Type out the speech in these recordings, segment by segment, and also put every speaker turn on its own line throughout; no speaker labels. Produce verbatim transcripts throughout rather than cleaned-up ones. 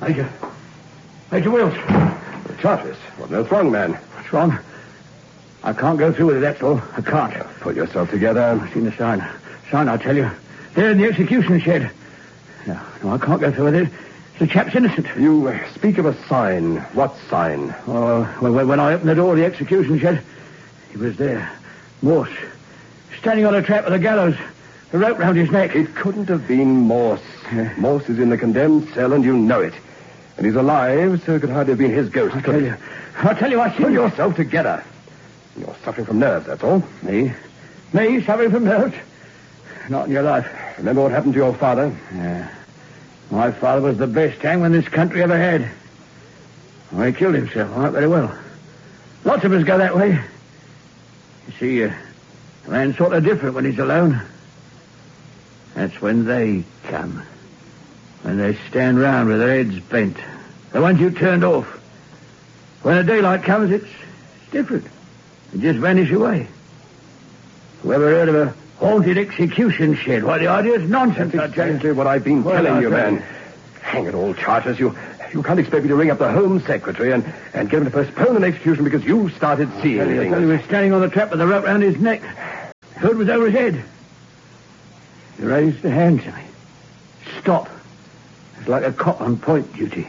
Major. Major Wills.
Charteris, what on earth's wrong, man?
What's wrong? I can't go through with it, that's all. I can't.
Pull yourself together.
I've seen the sign. Sign, I'll tell you. There in the execution shed. No, no, I can't go through with it. The chap's innocent.
You uh, speak of a sign. What sign?
Oh, well, when I opened the door of the execution shed, he was there. Morse. Standing on a trap with a gallows. The rope round his neck.
It couldn't have been Morse.
Yeah.
Morse is in the condemned cell, and you know it. And he's alive, so it could hardly have been his ghost.
I tell you. I tell you, I see.
Pull yourself together. You're suffering from nerves, that's all.
Me? Me suffering from nerves? Not in your life.
Remember what happened to your father?
Yeah. My father was the best hangman this country ever had. Well, he killed himself, all right, very well. Lots of us go that way. You see, uh, a man's sort of different when he's alone. That's when they come. When they stand round with their heads bent. The ones you turned off. When the daylight comes, it's, it's different. They just vanish away. Whoever heard of a haunted execution shed? Why, the idea's nonsense.
That's exactly what I've been
well,
telling
I'll
you,
tell
man.
you.
Hang it all, Charters. You you can't expect me to ring up the Home Secretary and, and get him to postpone an execution because you started seeing
I tell you, I
things.
tell you, he was standing on the trap with the rope round his neck. The hood was over his head. He raised a hand to me. Stop. It's like a cop on point duty.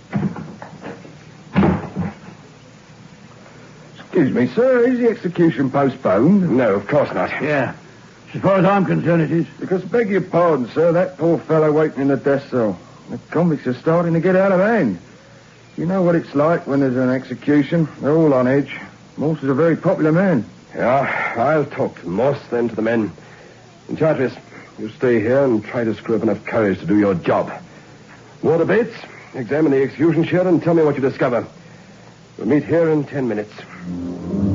Excuse me, sir. Is the execution postponed?
No, of course not.
Yeah. As far as I'm concerned, it is.
Because, beg your pardon, sir, that poor fellow waiting in the death cell. The convicts are starting to get out of hand. You know what it's like when there's an execution. They're all on edge. Morse is a very popular man.
Yeah, I'll talk to Morse, then to the men. And Charteris, you stay here and try to screw up enough courage to do your job. Water Bates, examine the execution shed and tell me what you discover. We'll meet here in ten minutes.